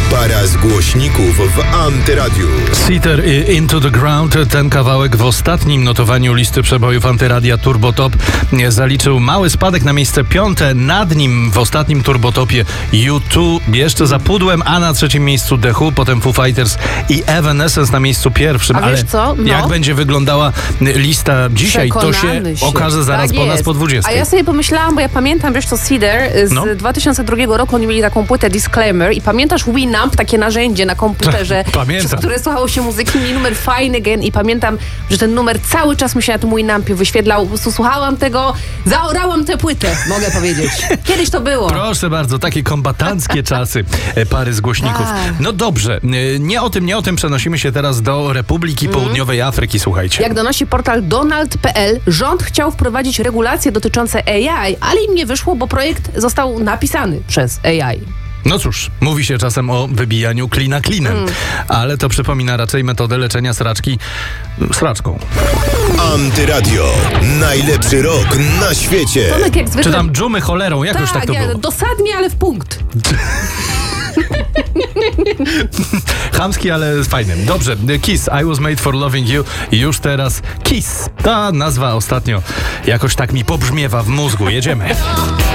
Para z głośników w Antyradiu. Seater Into the Ground. Ten kawałek w ostatnim notowaniu listy przebojów Antyradia Turbo Top zaliczył mały spadek na miejsce 5. Nad nim w ostatnim Turbotopie U2 jeszcze za pudłem, a na trzecim miejscu The Who, potem Foo Fighters i Evanescence na miejscu pierwszym. A wiesz co? No. Jak będzie wyglądała lista dzisiaj, to się okaże zaraz tak po nas jest. po 20. A ja sobie pomyślałam, bo ja pamiętam, wiesz co, Seeder z 2002 roku, oni mieli taką płytę Disclaimer i pamiętasz Winamp, takie narzędzie na komputerze, przez które słuchało się muzyki, mieli numer Fine Again i pamiętam, że ten numer cały czas mi się na tym Winampie wyświetlał, po prostu słuchałam tego, zaorałam tę płytę, mogę powiedzieć. Kiedyś to było. Proszę bardzo, takie kombatanckie czasy pary z głośników. No dobrze, nie o tym przenosimy się teraz do Republiki Południowej Afryki, słuchajcie. Jak donosi portal Donald.pl, rząd chciał wprowadzić regulacje dotyczące AI, ale im nie wyszło, bo projekt został napisany przez AI. No cóż, mówi się czasem o wybijaniu klina klinem, ale to przypomina raczej metodę leczenia sraczki sraczką. Antyradio. Najlepszy rok na świecie. Tomek jak zwykle... Czy tam dżumy cholerą, jakoś tak to było. Dosadnie, ale w punkt. Chamski, ale z fajnym. Dobrze, Kiss, I Was Made For Loving You. Już teraz Kiss. Ta nazwa ostatnio jakoś tak mi pobrzmiewa w mózgu. Jedziemy.